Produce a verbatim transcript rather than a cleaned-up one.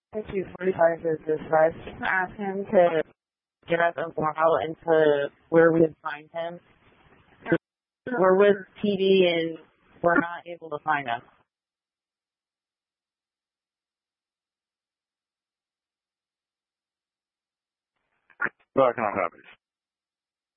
Issue forty-five is this, guys. Ask him to get us a while into where we can find him. We're with T V and we're not able to find him. Back on copies.